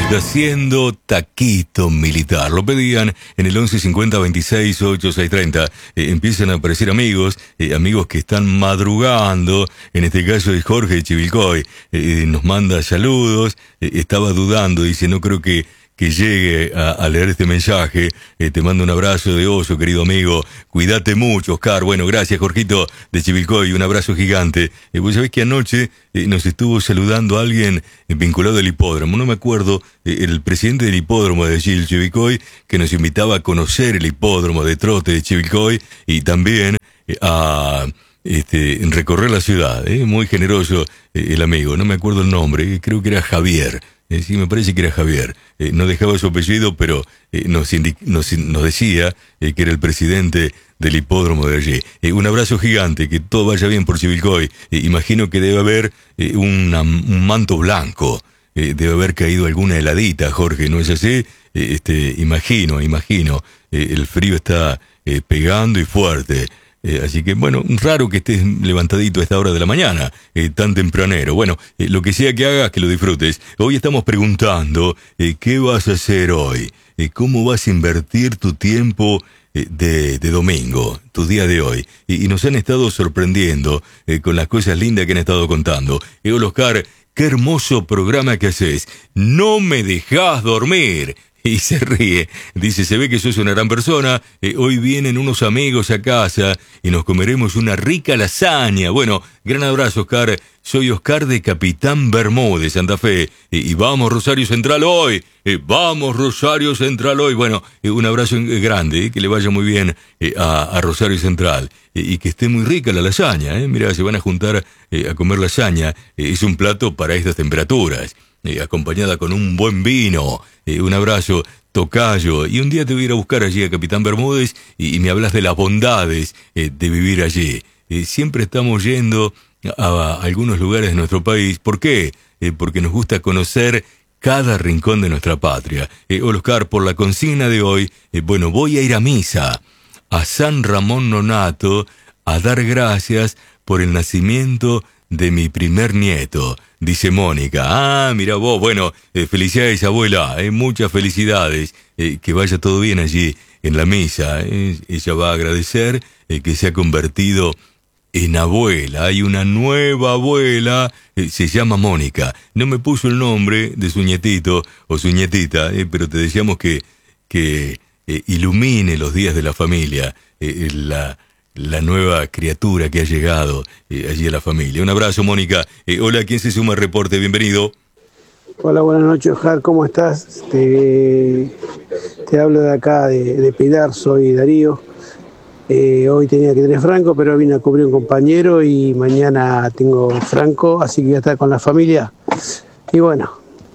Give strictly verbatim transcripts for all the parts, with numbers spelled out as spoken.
Está haciendo taquito militar. Lo pedían en el once cincuenta veintiséis ochenta y seis treinta. Eh, empiezan a aparecer amigos, eh, amigos que están madrugando. En este caso es Jorge de Chivilcoy. Eh, nos manda saludos. Eh, estaba dudando, dice, no creo que que llegue a, a leer este mensaje. Eh, te mando un abrazo de oso, querido amigo. Cuídate mucho, Oscar. Bueno, gracias, Jorgito de Chivilcoy. Un abrazo gigante. Eh, vos sabés que anoche eh, nos estuvo saludando alguien eh, vinculado al hipódromo. No me acuerdo, eh, el presidente del hipódromo de allí, Chivilcoy, que nos invitaba a conocer el hipódromo de trote de Chivilcoy y también eh, a este, recorrer la ciudad. Eh, muy generoso eh, el amigo. No me acuerdo el nombre. Eh, creo que era Javier. Eh, sí, me parece que era Javier. Eh, no dejaba su apellido, pero eh, nos, indic- nos, nos decía eh, que era el presidente del hipódromo de allí. Eh, un abrazo gigante, que todo vaya bien por Chivilcoy. Eh, imagino que debe haber eh, una, un manto blanco. Eh, debe haber caído alguna heladita, Jorge, ¿no es así? Eh, este, imagino, imagino. Eh, el frío está eh, pegando y fuerte. Eh, así que, bueno, raro que estés levantadito a esta hora de la mañana, eh, tan tempranero. Bueno, eh, lo que sea que hagas, que lo disfrutes. Hoy estamos preguntando, eh, ¿qué vas a hacer hoy? Eh, ¿Cómo vas a invertir tu tiempo eh, de, de domingo, tu día de hoy? Y, y nos han estado sorprendiendo eh, con las cosas lindas que han estado contando. Eh, hola, Oscar, qué hermoso programa que haces. No me dejás dormir. Y se ríe. Dice, se ve que sos una gran persona. Eh, hoy vienen unos amigos a casa y nos comeremos una rica lasaña. Bueno, gran abrazo, Oscar. Soy Oscar de Capitán Bermúdez, Santa Fe. Eh, y vamos, Rosario Central, hoy. Eh, vamos, Rosario Central, hoy. Bueno, eh, un abrazo grande. Eh, que le vaya muy bien eh, a, a Rosario Central. Eh, y que esté muy rica la lasaña. Eh. Mira, se van a juntar eh, a comer lasaña. Eh, es un plato para estas temperaturas. Eh, acompañada con un buen vino, eh, un abrazo, tocayo, y un día te voy a ir a buscar allí a Capitán Bermúdez y, y me hablas de las bondades eh, de vivir allí. Eh, siempre estamos yendo a, a algunos lugares de nuestro país. ¿Por qué? Eh, porque nos gusta conocer cada rincón de nuestra patria. Eh, Oscar, por la consigna de hoy, eh, bueno, voy a ir a misa, a San Ramón Nonato, a dar gracias por el nacimiento de mi primer nieto, dice Mónica. Ah, mira vos, bueno, eh, felicidades, abuela, eh, muchas felicidades, eh, que vaya todo bien allí en la misa. Eh. Ella va a agradecer eh, que se ha convertido en abuela. Hay una nueva abuela, eh, se llama Mónica. No me puso el nombre de su nietito o su nietita, eh, pero te deseamos que, que eh, ilumine los días de la familia, eh, la... la nueva criatura que ha llegado eh, allí a la familia. Un abrazo, Mónica. Eh, hola, ¿quién se suma al reporte? Bienvenido. Hola, buenas noches, Oscar. ¿Cómo estás? Te, te hablo de acá, de, de Pilar. Soy Darío. Eh, hoy tenía que tener Franco, pero vine a cubrir un compañero y mañana tengo Franco, así que voy a estar con la familia. Y bueno,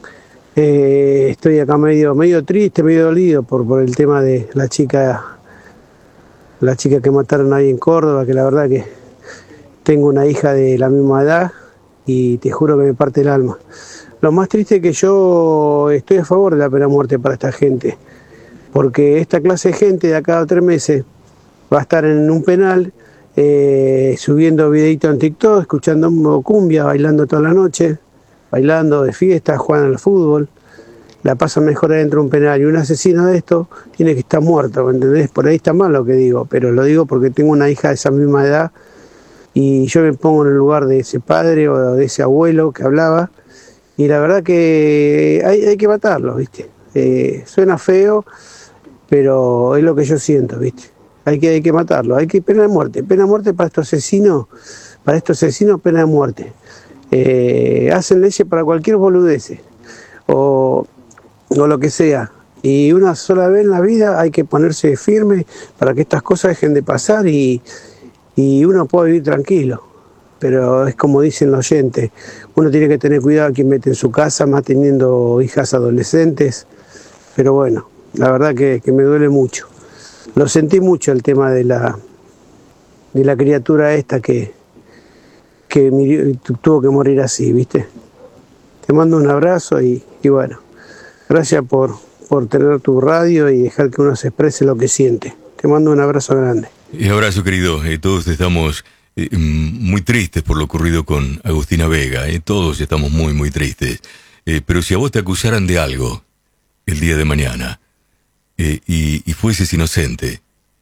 eh, estoy acá medio, medio triste, medio dolido por, por el tema de la chica... la chica que mataron ahí en Córdoba, que la verdad que tengo una hija de la misma edad y te juro que me parte el alma. Lo más triste es que yo estoy a favor de la pena de muerte para esta gente, porque esta clase de gente de acá a tres meses va a estar en un penal eh, subiendo videitos en TikTok, escuchando cumbia, bailando toda la noche, bailando de fiesta, jugando al fútbol. La pasa mejor adentro de un penal, y un asesino de esto tiene que estar muerto, ¿me entendés? Por ahí está mal lo que digo, pero lo digo porque tengo una hija de esa misma edad y yo me pongo en el lugar de ese padre o de ese abuelo que hablaba, y la verdad que hay, hay que matarlo, ¿viste? Eh, suena feo, pero es lo que yo siento, ¿viste? Hay que, hay que matarlo, hay que pena de muerte, pena de muerte para estos asesinos, para estos asesinos pena de muerte. Eh, hacen leyes para cualquier boludez o... o lo que sea, y una sola vez en la vida hay que ponerse firme para que estas cosas dejen de pasar y, y uno pueda vivir tranquilo. Pero es como dicen los oyentes, uno tiene que tener cuidado a quien mete en su casa, más teniendo hijas adolescentes. Pero bueno, la verdad que, que me duele mucho. Lo sentí mucho el tema de la de la criatura esta que, que tuvo que morir así, ¿viste? Te mando un abrazo y, y bueno. Gracias por, por tener tu radio y dejar que uno se exprese lo que siente. Te mando un abrazo grande. Un abrazo, querido. Eh, todos estamos eh, muy tristes por lo ocurrido con Agustina Vega. Eh. Todos estamos muy, muy tristes. eh, pero si a vos te acusaran de algo el día de mañana eh, y, y fueses inocente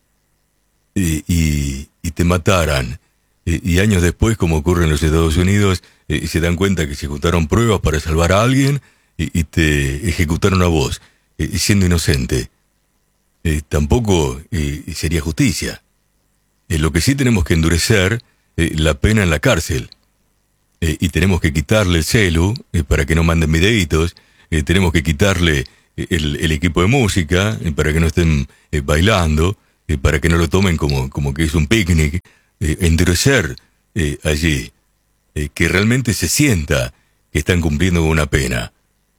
eh, y, y te mataran eh, y años después, como ocurre en los Estados Unidos, eh, se dan cuenta que se juntaron pruebas para salvar a alguien y, y te ejecutaron a vos eh, siendo inocente, eh, tampoco eh, sería justicia. Eh, lo que sí tenemos que endurecer eh, la pena en la cárcel. Eh, y tenemos que quitarle el celu eh, para que no manden videitos, eh, tenemos que quitarle eh, el, el equipo de música eh, para que no estén eh, bailando, eh, para que no lo tomen como, como que es un picnic, eh, endurecer eh, allí, eh, que realmente se sienta que están cumpliendo una pena.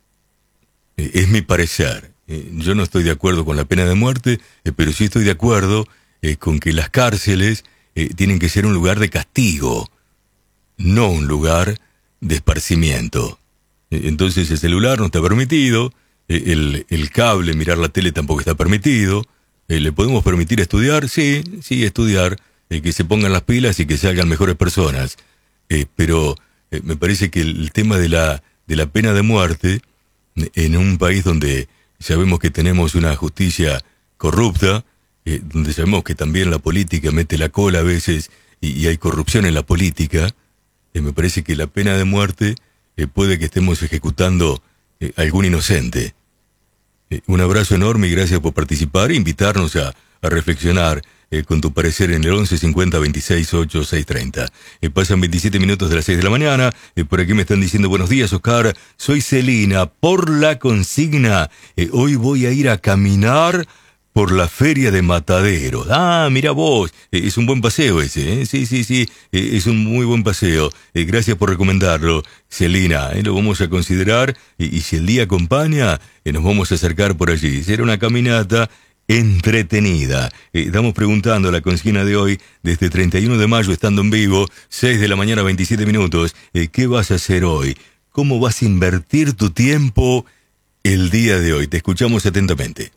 Eh, es mi parecer. Eh, yo no estoy de acuerdo con la pena de muerte, eh, pero sí estoy de acuerdo eh, con que las cárceles eh, tienen que ser un lugar de castigo, no un lugar de esparcimiento. Entonces el celular no está permitido, el, el cable, mirar la tele tampoco está permitido. ¿Le podemos permitir estudiar? Sí, sí, estudiar, eh, que se pongan las pilas y que salgan mejores personas. Eh, pero eh, me parece que el, el tema de la, de la pena de muerte, en un país donde sabemos que tenemos una justicia corrupta, eh, donde sabemos que también la política mete la cola a veces y, y hay corrupción en la política, Eh, me parece que la pena de muerte eh, puede que estemos ejecutando eh, algún inocente. Eh, un abrazo enorme y gracias por participar e invitarnos a, a reflexionar eh, con tu parecer en el once cincuenta veintiséis ocho seis treinta. Eh, pasan veintisiete minutos de las seis de la mañana. Eh, por aquí me están diciendo buenos días, Oscar. Soy Celina. Por la consigna, eh, hoy voy a ir a caminar por la feria de Matadero. Ah, mira vos, eh, es un buen paseo ese, ¿eh? Sí, sí, sí, eh, es un muy buen paseo. Eh, gracias por recomendarlo, Celina, eh, lo vamos a considerar y, y si el día acompaña, eh, nos vamos a acercar por allí. Será una caminata entretenida. Eh, estamos preguntando la consigna de hoy, desde treinta y uno de mayo, estando en vivo, seis de la mañana, veintisiete minutos. Eh, ¿Qué vas a hacer hoy? ¿Cómo vas a invertir tu tiempo el día de hoy? Te escuchamos atentamente.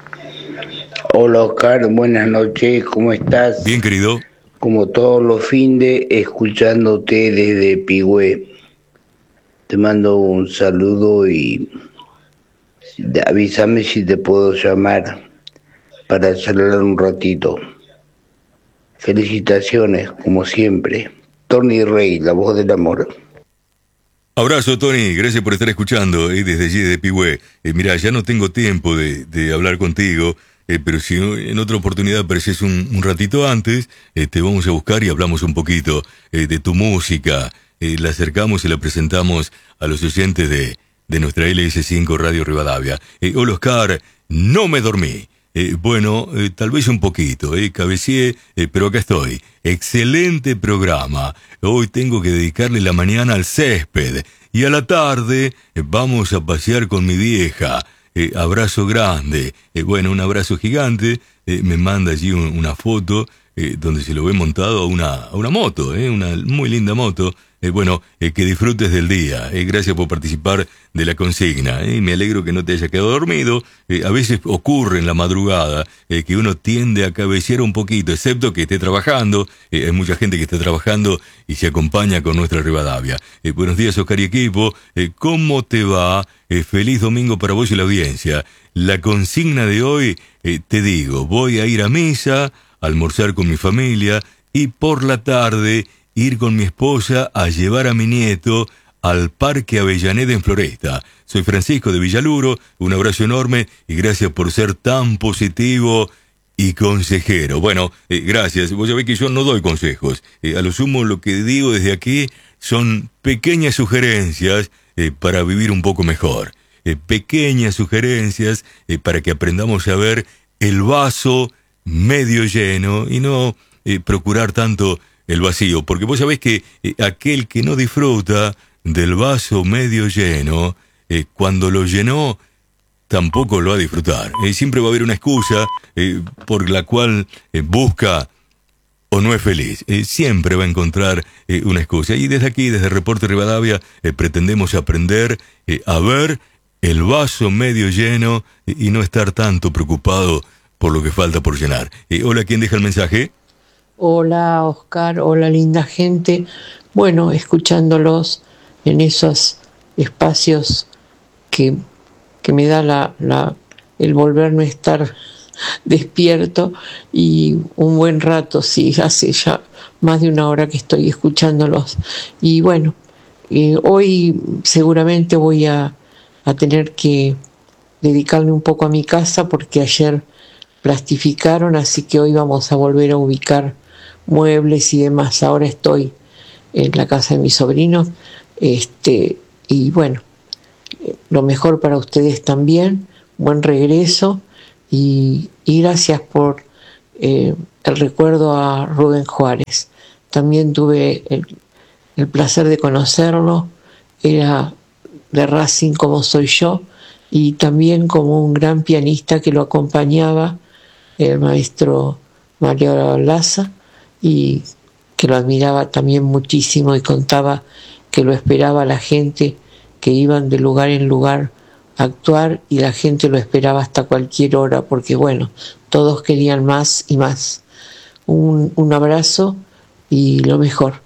Hola Oscar, buenas noches, ¿cómo estás? Bien, querido. Como todos los findes, escuchándote desde Pigüé. Te mando un saludo y avísame si te puedo llamar para charlar un ratito. Felicitaciones, como siempre. Tony Rey, la voz del amor. Abrazo, Tony, gracias por estar escuchando eh, desde allí de Pigüé. Eh, mira, ya no tengo tiempo de, de hablar contigo, eh, pero si en otra oportunidad apareces un, un ratito antes, eh, te vamos a buscar y hablamos un poquito eh, de tu música. Eh, la acercamos y la presentamos a los oyentes de, de nuestra L S cinco Radio Rivadavia. Eh, hola, Oscar, no me dormí. Eh, bueno, eh, tal vez un poquito, eh, cabeceé, eh, pero acá estoy. Excelente programa. Hoy tengo que dedicarle la mañana al césped y a la tarde eh, vamos a pasear con mi vieja. Eh, abrazo grande. Eh, bueno, un abrazo gigante. Eh, me manda allí un, una foto eh, donde se lo ve montado a una, a una moto, eh, una muy linda moto. Eh, bueno, eh, que disfrutes del día. Eh, gracias por participar de la consigna. Eh, me alegro que no te haya quedado dormido. Eh, a veces ocurre en la madrugada eh, que uno tiende a cabecear un poquito, excepto que esté trabajando. Eh, hay mucha gente que está trabajando y se acompaña con nuestra Rivadavia. Eh, buenos días, Oscar y equipo. Eh, ¿Cómo te va? Eh, feliz domingo para vos y la audiencia. La consigna de hoy, eh, te digo, voy a ir a misa, almorzar con mi familia y por la tarde ir con mi esposa a llevar a mi nieto al Parque Avellaneda en Floresta. Soy Francisco de Villaluro, un abrazo enorme y gracias por ser tan positivo y consejero. Bueno, eh, gracias. Vos sabés que yo no doy consejos. Eh, a lo sumo lo que digo desde aquí son pequeñas sugerencias eh, para vivir un poco mejor. Eh, pequeñas sugerencias eh, para que aprendamos a ver el vaso medio lleno y no eh, procurar tanto el vacío, porque vos sabés que eh, aquel que no disfruta del vaso medio lleno, eh, cuando lo llenó, tampoco lo va a disfrutar. Eh, siempre va a haber una excusa eh, por la cual eh, busca o no es feliz. Eh, siempre va a encontrar eh, una excusa. Y desde aquí, desde Reporte Rivadavia, eh, pretendemos aprender eh, a ver el vaso medio lleno eh, y no estar tanto preocupado por lo que falta por llenar. Eh, hola, ¿quién deja el mensaje? Hola Oscar, hola linda gente. Bueno, escuchándolos en esos espacios que, que me da la, la, el volverme a estar despierto, y un buen rato, sí, hace ya más de una hora que estoy escuchándolos. Y bueno, eh, hoy seguramente voy a, a tener que dedicarme un poco a mi casa, porque ayer plastificaron, así que hoy vamos a volver a ubicar muebles y demás. Ahora estoy en la casa de mi sobrino, este, y bueno, lo mejor para ustedes también, buen regreso, y, y gracias por eh, el recuerdo a Rubén Juárez. También tuve el, el placer de conocerlo, era de Racing como soy yo, y también como un gran pianista que lo acompañaba, el maestro Mario Laza, y que lo admiraba también muchísimo, y contaba que lo esperaba la gente, que iban de lugar en lugar a actuar, y la gente lo esperaba hasta cualquier hora, porque bueno, todos querían más y más. Un, un abrazo y lo mejor.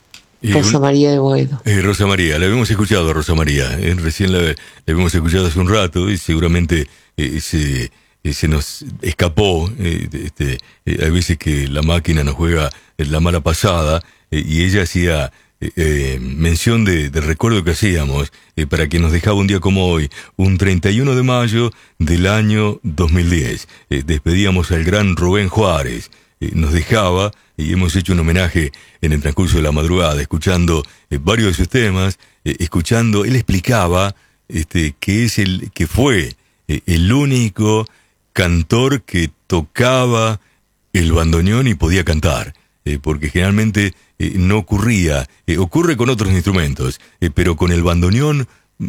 Y Rosa un, María de Boedo. Eh, Rosa María, la habíamos escuchado, Rosa María. Eh, recién la, la habíamos escuchado hace un rato, y seguramente eh, se, eh, se nos escapó. Eh, este, eh, hay veces que la máquina nos juega la mala pasada, eh, y ella hacía eh, eh, mención de, del recuerdo que hacíamos eh, para que nos dejaba un día como hoy, un treinta y uno de mayo del año dos mil diez. Eh, despedíamos al gran Rubén Juárez. Eh, nos dejaba, y hemos hecho un homenaje en el transcurso de la madrugada, escuchando eh, varios de sus temas, eh, escuchando, él explicaba este, que es el que fue eh, el único cantor que tocaba el bandoneón y podía cantar, eh, porque generalmente eh, no ocurría, eh, ocurre con otros instrumentos, eh, pero con el bandoneón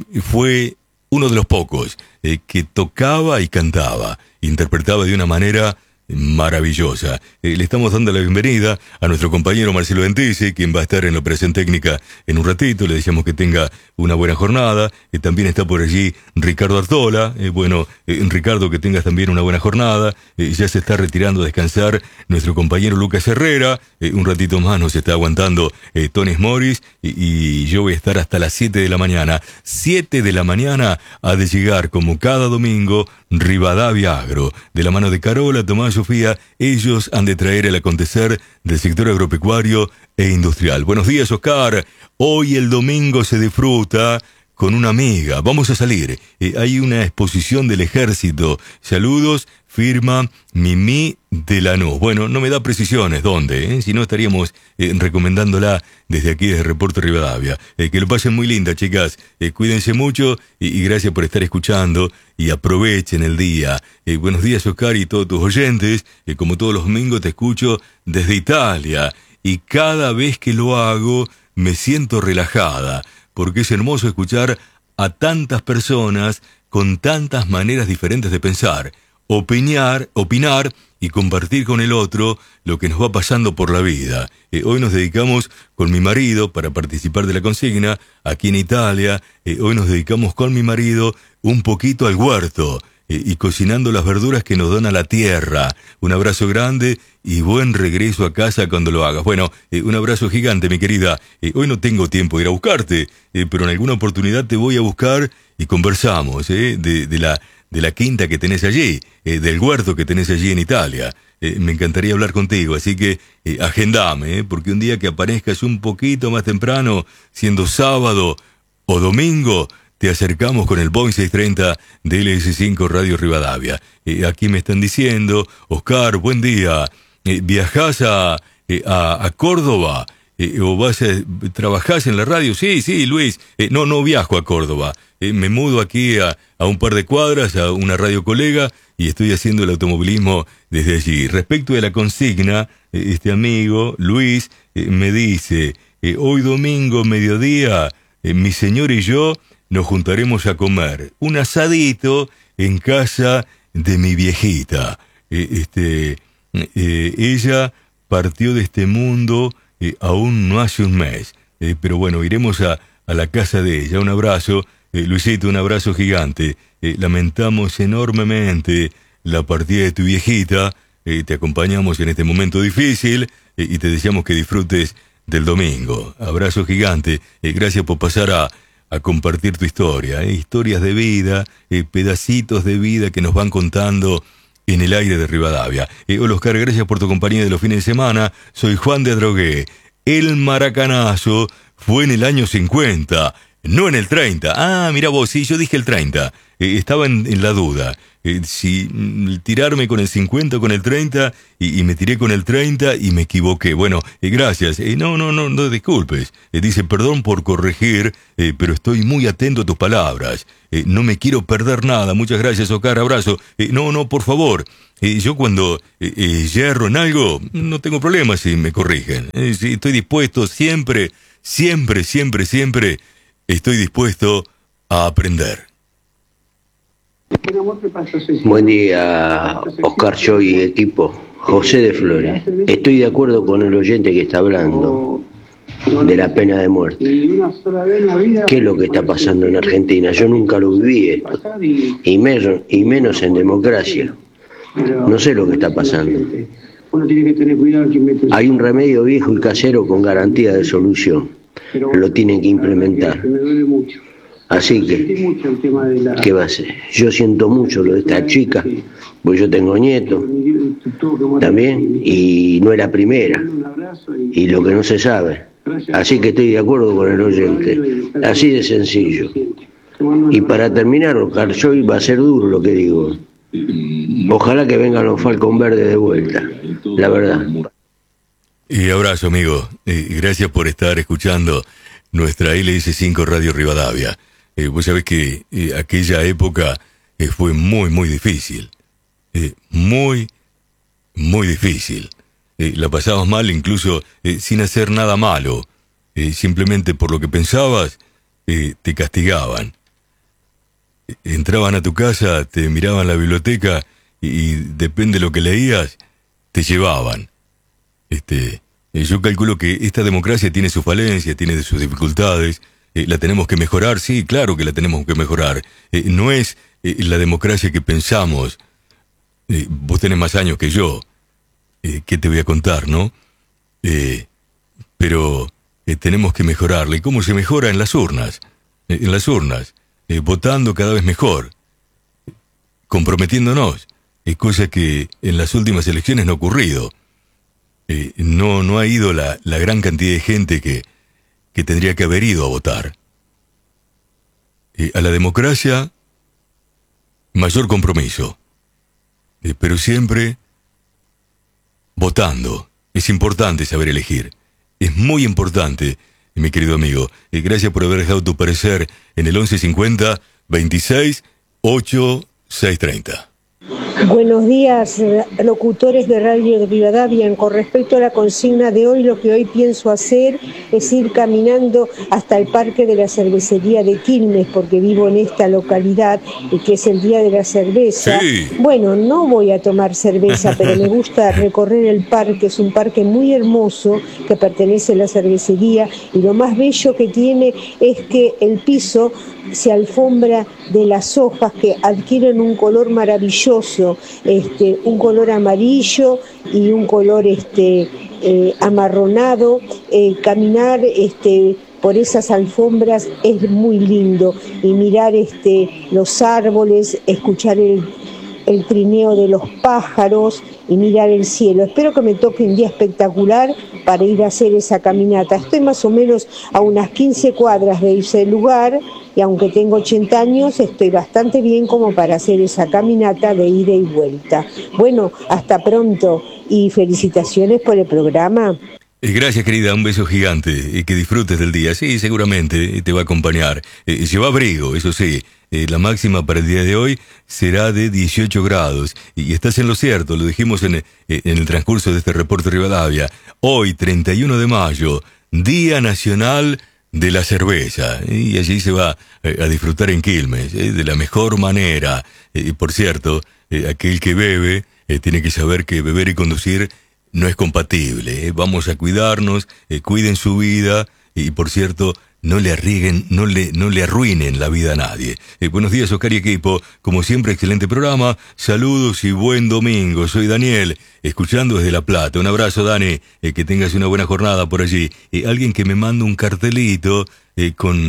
fue uno de los pocos eh, que tocaba y cantaba, interpretaba de una manera maravillosa. Eh, le estamos dando la bienvenida a nuestro compañero Marcelo Ventese, quien va a estar en la operación técnica en un ratito. Le deseamos que tenga una buena jornada. Eh, también está por allí Ricardo Artola. Eh, bueno, eh, Ricardo, que tengas también una buena jornada. Eh, ya se está retirando a descansar nuestro compañero Lucas Herrera. Eh, un ratito más nos está aguantando eh, Tony Morris. Y, y yo voy a estar hasta las siete de la mañana. siete de la mañana ha de llegar, como cada domingo, Rivadavia Agro. De la mano de Carola, Tomás, Sofía, ellos han de traer el acontecer del sector agropecuario e industrial. Buenos días, Oscar. Hoy el domingo se disfruta con una amiga. Vamos a salir. Eh, hay una exposición del ejército. Saludos, firma Mimi de Lanús. Bueno, no me da precisiones dónde, ¿eh? Si no estaríamos eh, recomendándola desde aquí, desde Reporte Rivadavia. Eh, que lo pasen muy linda, chicas. Eh, cuídense mucho y, y gracias por estar escuchando, y aprovechen el día. Eh, buenos días, Oscar, y todos tus oyentes. Eh, como todos los domingos te escucho desde Italia, y cada vez que lo hago me siento relajada, porque es hermoso escuchar a tantas personas con tantas maneras diferentes de pensar, opinar, opinar y compartir con el otro lo que nos va pasando por la vida. Eh, hoy nos dedicamos con mi marido para participar de la consigna aquí en Italia. Eh, hoy nos dedicamos con mi marido un poquito al huerto eh, y cocinando las verduras que nos dona la tierra. Un abrazo grande y buen regreso a casa cuando lo hagas. Bueno, eh, un abrazo gigante, mi querida. Eh, hoy no tengo tiempo de ir a buscarte, eh, pero en alguna oportunidad te voy a buscar y conversamos eh, de, de la... de la quinta que tenés allí, eh, del huerto que tenés allí en Italia. Eh, me encantaría hablar contigo, así que eh, agendame, eh, porque un día que aparezcas un poquito más temprano, siendo sábado o domingo, te acercamos con el Boeing seiscientos treinta de L S cinco Radio Rivadavia. Eh, aquí me están diciendo, Oscar, buen día, eh, ¿viajás a, eh, a, a Córdoba? Eh, ¿O vas a, trabajás en la radio? Sí, sí, Luis. Eh, no, no viajo a Córdoba. Eh, me mudo aquí a, a un par de cuadras, a una radio colega, y estoy haciendo el automovilismo desde allí. Respecto de la consigna, eh, este amigo, Luis, eh, me dice, eh, hoy domingo, mediodía, eh, mi señor y yo nos juntaremos a comer un asadito en casa de mi viejita. Eh, este, eh, ella partió de este mundo Eh, aún no hace un mes, eh, pero bueno, iremos a, a la casa de ella. Un abrazo, eh, Luisito, un abrazo gigante. Eh, lamentamos enormemente la partida de tu viejita, eh, te acompañamos en este momento difícil eh, y te deseamos que disfrutes del domingo. Abrazo gigante, eh, gracias por pasar a, a compartir tu historia, ¿eh? Historias de vida, eh, pedacitos de vida que nos van contando en el aire de Rivadavia. Eh, hola Oscar, gracias por tu compañía de los fines de semana. Soy Juan de Adrogué. El maracanazo fue en el año cincuenta, no en el treinta. Ah, mira vos, sí, yo dije el treinta. Eh, estaba en, en la duda. Eh, si mm, tirarme con el cincuenta o con el treinta, y, y me tiré con el treinta y me equivoqué. Bueno, eh, gracias. Eh, no, no, no, no disculpes. Eh, dice, perdón por corregir, eh, pero estoy muy atento a tus palabras. Eh, no me quiero perder nada. Muchas gracias, Oscar, abrazo. Eh, no, no, por favor. Eh, yo cuando eh, eh, yerro en algo, no tengo problema si me corrigen. Eh, sí, estoy dispuesto siempre, siempre, siempre, siempre, estoy dispuesto a aprender. Buen día, Oscar, yo y equipo. José de Flores. Estoy de acuerdo con el oyente que está hablando de la pena de muerte. ¿Qué es lo que está pasando en Argentina? Yo nunca lo viví esto, y menos, y menos en democracia. No sé lo que está pasando. Hay un remedio viejo y casero con garantía de solución. Lo tienen que implementar. Así que, ¿qué va a ser? Yo siento mucho lo de esta chica, porque yo tengo nietos también, y no es la primera, y lo que no se sabe. Así que estoy de acuerdo con el oyente, así de sencillo. Y para terminar, Oscar, yo va a ser duro lo que digo. Ojalá que vengan los Falcon Verdes de vuelta, la verdad. Y abrazo, amigo. Eh, gracias por estar escuchando nuestra L S cinco Radio Rivadavia. Eh, vos sabés que eh, aquella época eh, fue muy, muy difícil. Eh, muy, muy difícil. Eh, la pasabas mal incluso eh, sin hacer nada malo. Eh, simplemente por lo que pensabas, eh, te castigaban. Eh, entraban a tu casa, te miraban la biblioteca y, y depende de lo que leías, te llevaban. Este, eh, yo calculo que esta democracia tiene sus falencias, tiene sus dificultades. Eh, ¿La tenemos que mejorar? Sí, claro que la tenemos que mejorar. Eh, no es eh, la democracia que pensamos. Eh, vos tenés más años que yo. Eh, ¿Qué te voy a contar, no? Eh, pero eh, tenemos que mejorarla. ¿Y cómo se mejora? En las urnas. Eh, en las urnas. Eh, votando cada vez mejor. Comprometiéndonos. Eh, cosa que en las últimas elecciones no ha ocurrido. Eh, no, no ha ido la, la gran cantidad de gente que... que tendría que haber ido a votar. Eh, a la democracia, mayor compromiso. Eh, pero siempre votando. Es importante saber elegir. Es muy importante, mi querido amigo. Eh, gracias por haber dejado tu parecer en el once cincuenta, veintiséis, ocho, seis treinta. Buenos días, locutores de Radio de Rivadavia. Con respecto a la consigna de hoy, lo que hoy pienso hacer es ir caminando hasta el Parque de la Cervecería de Quilmes, porque vivo en esta localidad y que es el Día de la Cerveza. Sí. Bueno, no voy a tomar cerveza, pero me gusta recorrer el parque. Es un parque muy hermoso que pertenece a la cervecería, y lo más bello que tiene es que el piso se alfombra de las hojas que adquieren un color maravilloso, este, un color amarillo y un color este, eh, amarronado. Eh, caminar este, por esas alfombras es muy lindo, y mirar este, los árboles, escuchar el, el trineo de los pájaros y mirar el cielo. Espero que me toque un día espectacular para ir a hacer esa caminata. Estoy más o menos a unas quince cuadras de ese lugar, y aunque tengo ochenta años, estoy bastante bien como para hacer esa caminata de ida y vuelta. Bueno, hasta pronto y felicitaciones por el programa. Gracias, querida, un beso gigante, y que disfrutes del día. Sí, seguramente te va a acompañar. Eh, lleva abrigo, eso sí. Eh, la máxima para el día de hoy será de dieciocho grados. Y estás en lo cierto, lo dijimos en, en el transcurso de este reporte Rivadavia. Hoy, treinta y uno de mayo, Día Nacional de la Cerveza. Y allí se va eh, a disfrutar en Quilmes, eh, de la mejor manera. Eh, por cierto, eh, aquel que bebe eh, tiene que saber que beber y conducir no es compatible. Eh. Vamos a cuidarnos, eh, cuiden su vida, y por cierto, no le arriesguen, no le, no le arruinen la vida a nadie. Eh, buenos días, Oscar y equipo. Como siempre, excelente programa. Saludos y buen domingo. Soy Daniel, escuchando desde La Plata. Un abrazo, Dani. Eh, que tengas una buena jornada por allí. Eh, alguien que me manda un cartelito eh, con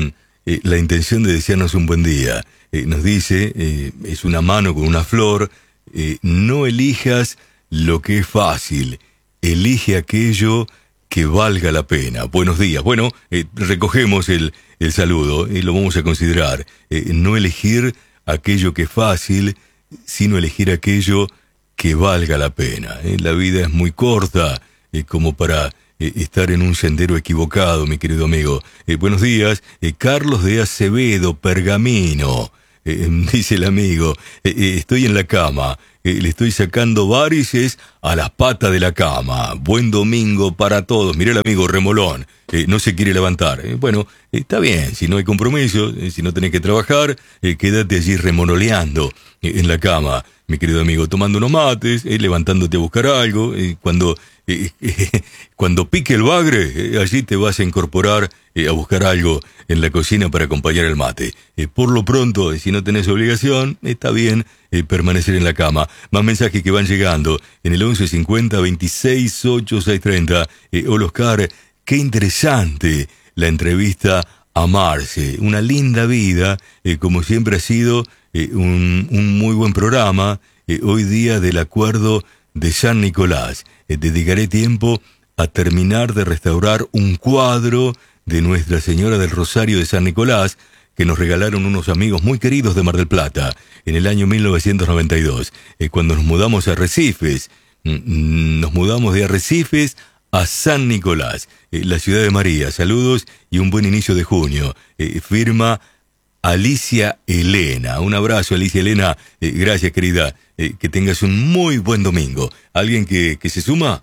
eh, la intención de desearnos un buen día. Eh, nos dice, eh, es una mano con una flor, eh, no elijas lo que es fácil, elige aquello que valga la pena. Buenos días. Bueno, eh, recogemos el, el saludo y lo vamos a considerar. Eh, no elegir aquello que es fácil, sino elegir aquello que valga la pena. Eh, la vida es muy corta eh, como para eh, estar en un sendero equivocado, mi querido amigo. Eh, buenos días. Eh, Carlos de Acevedo, Pergamino. Eh, dice el amigo, eh, eh, estoy en la cama. Eh, le estoy sacando varices a las patas de la cama. Buen domingo para todos. Mirá el amigo remolón. Eh, no se quiere levantar. Eh, bueno, eh, está bien. Si no hay compromiso, eh, si no tenés que trabajar, eh, quédate allí remololeando eh, en la cama, mi querido amigo, tomando unos mates, eh, levantándote a buscar algo. Eh, cuando eh, eh, cuando pique el bagre, eh, allí te vas a incorporar eh, a buscar algo en la cocina para acompañar el mate. Eh, por lo pronto, eh, si no tenés obligación, está bien eh, permanecer en la cama. Más mensajes que van llegando en el once cincuenta veintiséis ochenta y seis treinta. Eh, hola Oscar, qué interesante la entrevista a Marce. Una linda vida, eh, como siempre ha sido eh, un, un muy buen programa. Eh, hoy día del acuerdo de San Nicolás. Eh, dedicaré tiempo a terminar de restaurar un cuadro de Nuestra Señora del Rosario de San Nicolás que nos regalaron unos amigos muy queridos de Mar del Plata en el año mil novecientos noventa y dos, eh, cuando nos mudamos a Arrecifes. Mm, nos mudamos de Arrecifes a San Nicolás, eh, la ciudad de María. Saludos y un buen inicio de junio. Eh, firma Alicia Elena. Un abrazo, Alicia Elena. Eh, gracias, querida. Eh, que tengas un muy buen domingo. ¿Alguien que, que se suma?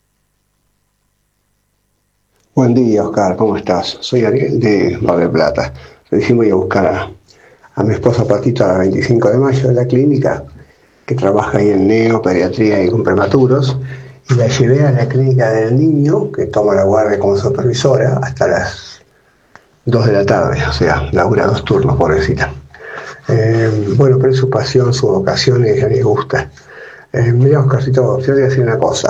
Buen día, Oscar, ¿cómo estás? Soy Ariel de Mar del Plata. Recién voy a buscar a, a mi esposa Patito a veinticinco de mayo de la clínica, que trabaja ahí en neo, pediatría y con prematuros, y la llevé a la clínica del niño, que toma la guardia como supervisora, hasta las dos de la tarde, o sea, labura dos turnos, pobrecita. Eh, bueno, pero es su pasión, su vocación, y a ella le gusta. Eh, mira, Oscarcito, yo te voy a decir una cosa.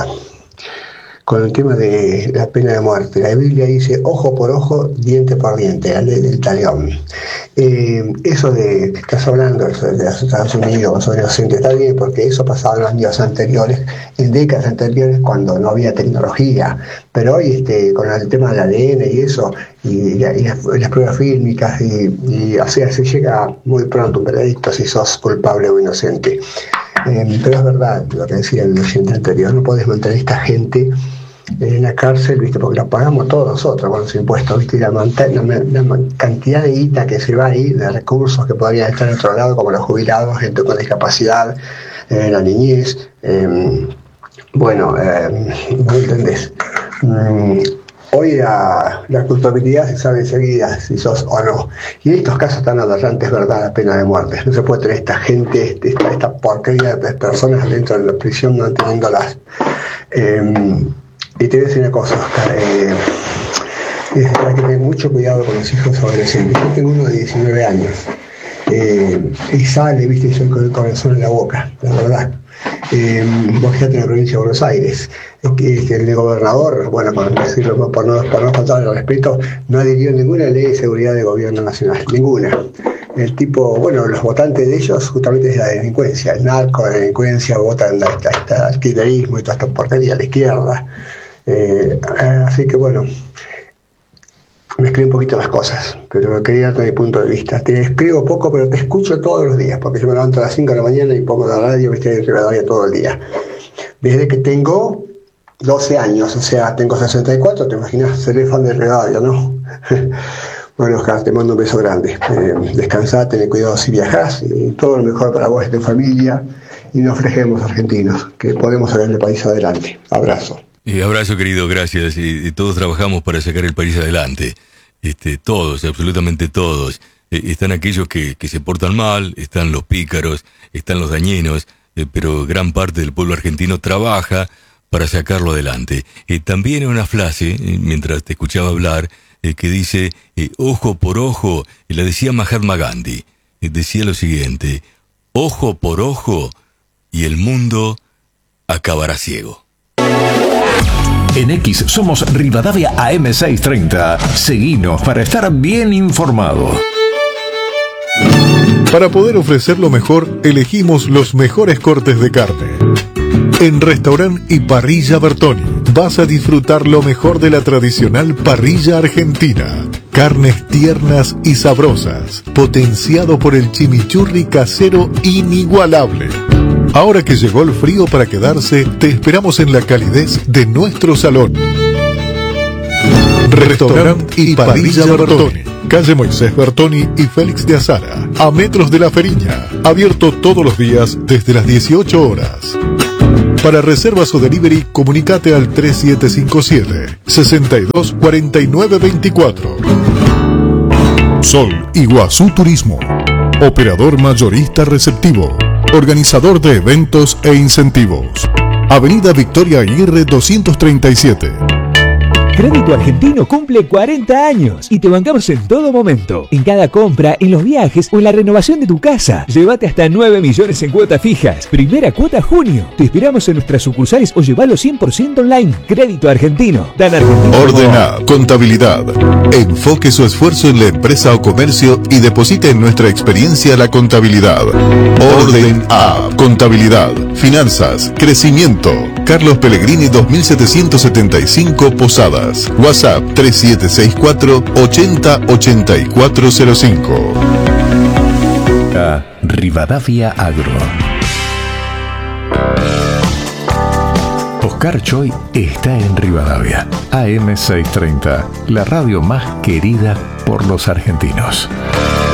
Con el tema de la pena de muerte, la Biblia dice ojo por ojo, diente por diente, la ley del talión. Eh, eso de que estás hablando, eso de los Estados Unidos, sobre inocente, está bien, porque eso pasaba en los años anteriores, en décadas anteriores, cuando no había tecnología. Pero hoy, este, con el tema del A D N y eso, y, y, las, y las pruebas fílmicas, y, y o sea, se llega muy pronto un veredicto si sos culpable o inocente. Eh, pero es verdad lo que decía el oyente anterior, no podés mantener a esta gente en la cárcel, ¿viste? Porque la pagamos todos nosotros con los impuestos, ¿viste? Y la, la, la cantidad de guita que se va ahí, de recursos que podrían estar en otro lado, como los jubilados, gente con discapacidad, eh, la niñez. Eh, bueno, eh, ¿no entendés? Mm, hoy la, la culpabilidad se sabe enseguida si sos o no. Y en estos casos tan aberrantes, ¿verdad? La pena de muerte. No se puede tener esta gente, esta, esta porquería de personas dentro de la prisión manteniéndolas. Eh, Y te voy a decir una cosa, Oscar, eh, es para que tengas mucho cuidado con los hijos adolescentes. Yo tengo uno de diecinueve años, eh, y sale, viste, yo con el corazón en la boca, la verdad. Eh, vos fíjate en la provincia de Buenos Aires, es que, que el gobernador, bueno, por decirlo, por no, por no faltar el respeto, no adhirió ninguna ley de seguridad de gobierno nacional, ninguna. El tipo, bueno, los votantes de ellos justamente es la delincuencia, el narco, la delincuencia, votan el alquilerismo y toda esta porquería a la izquierda. Eh, así que bueno, mezclé un poquito las cosas, pero quería darte mi punto de vista. Te escribo poco, pero te escucho todos los días, porque yo me levanto a las cinco de la mañana y pongo la radio, viste, en Rivadavia todo el día. Desde que tengo doce años, o sea, tengo sesenta y cuatro, te imaginas, seré fan de Rivadavia, ¿no? Bueno, Oscar, te mando un beso grande. Eh, descansá, ten cuidado si viajás, y todo lo mejor para vos y tu familia, y no fregemos argentinos, que podemos sacar el país adelante. Abrazo. Eh, abrazo, querido, gracias. Y, y todos trabajamos para sacar el país adelante. Este, todos, absolutamente todos. Eh, están aquellos que, que se portan mal, están los pícaros, están los dañinos, eh, pero gran parte del pueblo argentino trabaja para sacarlo adelante. Eh, también hay una frase, eh, mientras te escuchaba hablar, eh, que dice, eh, ojo por ojo, y la decía Mahatma Gandhi. Eh, decía lo siguiente, ojo por ojo, y el mundo acabará ciego. En X somos Rivadavia A M seiscientos treinta. Seguinos para estar bien informado. Para poder ofrecer lo mejor, elegimos los mejores cortes de carne. En Restaurant y Parrilla Bertoni vas a disfrutar lo mejor de la tradicional parrilla argentina. Carnes tiernas y sabrosas, potenciado por el chimichurri casero inigualable. Ahora que llegó el frío para quedarse, te esperamos en la calidez de nuestro salón. Restaurant y Parrilla Bertoni, calle Moisés Bertoni y Félix de Azara, a metros de La Feriña, abierto todos los días desde las dieciocho horas. Para reservas o delivery, comunicate al tres siete cinco siete, seis dos cuatro nueve dos cuatro. Sol Iguazú Turismo, operador mayorista receptivo, organizador de eventos e incentivos. Avenida Victoria Aguirre doscientos treinta y siete. Crédito Argentino cumple cuarenta años y te bancamos en todo momento. En cada compra, en los viajes o en la renovación de tu casa. Llévate hasta nueve millones en cuotas fijas. Primera cuota junio. Te esperamos en nuestras sucursales o llevalo cien por ciento online. Crédito Argentino. Dan Argentino. Ordena Contabilidad. Enfoque su esfuerzo en la empresa o comercio y deposite en nuestra experiencia la contabilidad. Orden A. Contabilidad, finanzas, crecimiento. Carlos Pellegrini dos mil setecientos setenta y cinco Posadas. WhatsApp tres siete seis cuatro, ochenta, ochenta y cuatro cero cinco. Rivadavia Agro. Oscar Choi está en Rivadavia. A M seiscientos treinta, la radio más querida por los argentinos.